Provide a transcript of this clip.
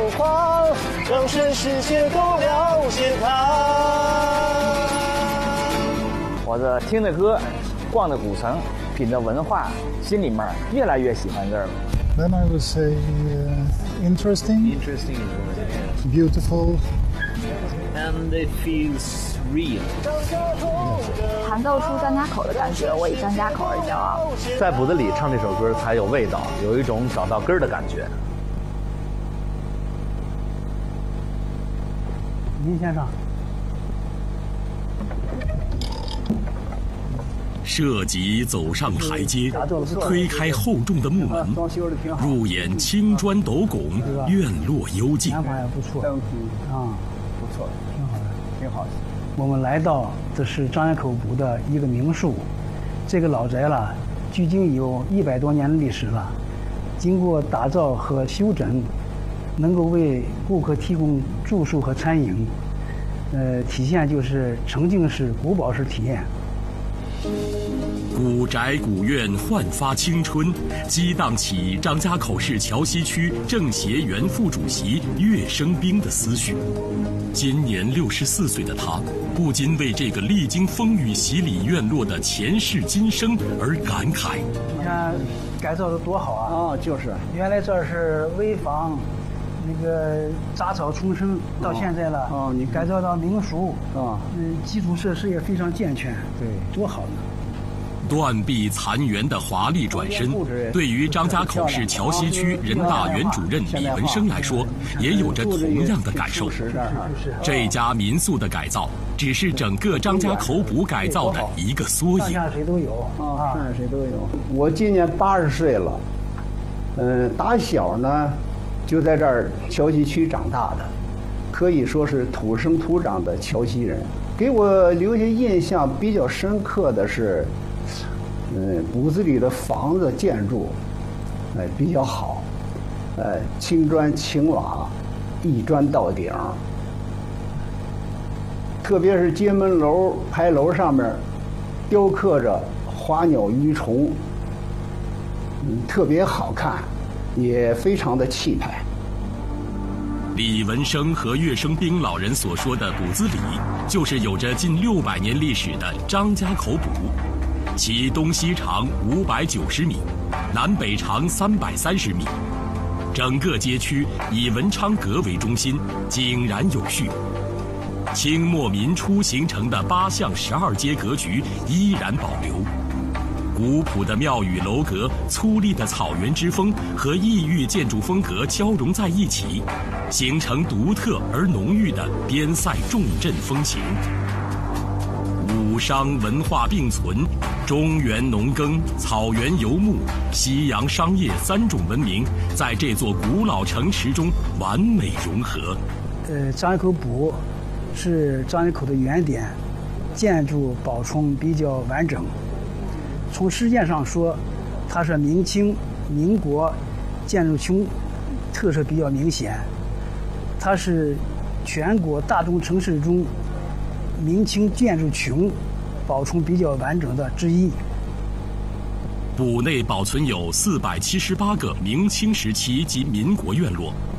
狂，让全世界都了解它。 我这听着歌，逛着古城，品着文化，心里面越来越喜欢这儿了。 Then I would say interesting, beautiful, and it feels real. 弹奏出张家口的感觉，我以张家口而骄傲。 在卜子里唱这首歌才有味道，有一种找到根儿的感觉。 您先上。 设计走上台阶，推开厚重的木门，入眼青砖斗拱，院落幽静。 安排也不错，啊， 不错，挺好的，挺好的。 我们来到这是张家口堡的一个民宿，这个老宅了，距今有100多年的历史了。经过打造和修整，能够为顾客提供住宿和餐饮，体现就是沉浸式古堡式体验。 古宅古院焕发青春，激荡起张家口市桥西区政协原副主席岳生兵的思绪。今年64岁的他，不禁为这个历经风雨洗礼院落的前世今生而感慨。 你看，改造的多好啊！ 哦，就是， 原来这儿是危房，那个杂草丛生，到现在了，你改造到民宿，基础设施也非常健全， 对， 多好呢！ 断壁残垣的华丽转身，对于张家口市桥西区人大原主任李文生来说，也有着同样的感受。这家民宿的改造，只是整个张家口堡改造的一个缩影。 上下水都有上下水都有。我今年80岁了，打小呢就在这儿桥西区长大的，可以说是土生土长的桥西人。给我留下印象比较深刻的是。堡子里的房子建筑，比较好，青砖青瓦，一砖到顶。特别是街门楼、牌楼上面，雕刻着花鸟鱼虫，特别好看，也非常的气派。 李文生和岳生兵老人所说的堡子里，就是有着近600年历史的张家口堡。其东西长590米，南北长330米，整个街区以文昌阁为中心，井然有序。清末民初形成的8巷12街格局依然保留，古朴的庙宇楼阁、粗粝的草原之风和异域建筑风格交融在一起，形成独特而浓郁的边塞重镇风情。武商文化并存，中原农耕、草原游牧、西洋商业3种文明在这座古老城池中完美融合。 张家口堡是张家口的原点，建筑保存比较完整。从时间上说，它是明清、民国建筑群特色比较明显，它是全国大中城市中明清建筑群保存比较完整的之一。 堡内保存有478个明清时期及民国院落，